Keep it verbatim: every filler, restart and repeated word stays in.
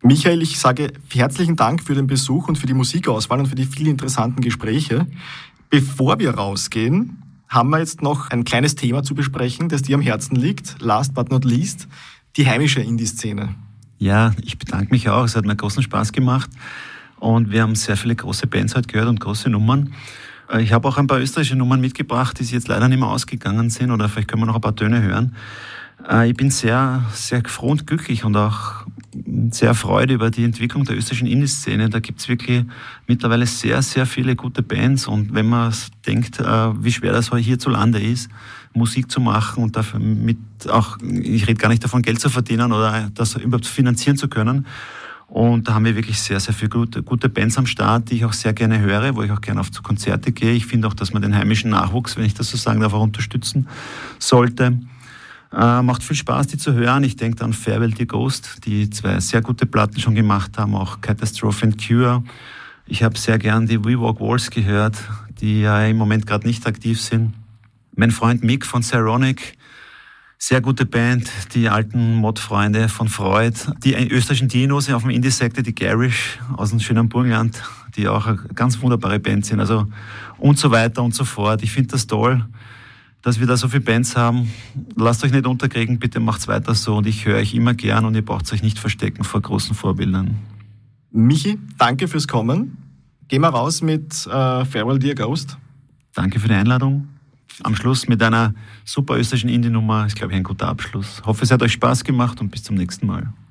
Michael, ich sage herzlichen Dank für den Besuch und für die Musikauswahl und für die vielen interessanten Gespräche. Bevor wir rausgehen, haben wir jetzt noch ein kleines Thema zu besprechen, das dir am Herzen liegt. Last but not least, die heimische Indie-Szene. Ja, ich bedanke mich auch. Es hat mir großen Spaß gemacht. Und wir haben sehr viele große Bands heute gehört und große Nummern. Ich habe auch ein paar österreichische Nummern mitgebracht, die jetzt leider nicht mehr ausgegangen sind. Oder vielleicht können wir noch ein paar Töne hören. Ich bin sehr, sehr froh und glücklich und auch sehr erfreut über die Entwicklung der österreichischen Indie-Szene. Da gibt es wirklich mittlerweile sehr, sehr viele gute Bands. Und wenn man denkt, wie schwer das hierzulande ist, Musik zu machen und dafür mit auch, ich rede gar nicht davon, Geld zu verdienen oder das überhaupt finanzieren zu können. Und da haben wir wirklich sehr, sehr viele gute, gute Bands am Start, die ich auch sehr gerne höre, wo ich auch gerne auf Konzerte gehe. Ich finde auch, dass man den heimischen Nachwuchs, wenn ich das so sagen darf, auch unterstützen sollte. Äh, macht viel Spaß, die zu hören. Ich denke an Farewell Dear Ghost, die zwei sehr gute Platten schon gemacht haben, auch Catastrophe and Cure. Ich habe sehr gern die We Walk Walls gehört, die ja im Moment gerade nicht aktiv sind. Mein Freund Mick von Saronic, sehr gute Band, die alten Mod-Freunde von Freud, die österreichischen Dinos auf dem Indie-Sekte, die Garish aus dem schönen Burgenland, die auch eine ganz wunderbare Band sind, also und so weiter und so fort. Ich finde das toll, dass wir da so viele Bands haben. Lasst euch nicht unterkriegen, bitte macht's weiter so und ich höre euch immer gern und ihr braucht euch nicht verstecken vor großen Vorbildern. Michi, danke fürs Kommen. Gehen wir raus mit äh, Farewell Dear Ghost. Danke für die Einladung. Am Schluss mit einer super österreichischen Indie-Nummer ist, glaube ich, ein guter Abschluss. Ich hoffe, es hat euch Spaß gemacht und bis zum nächsten Mal.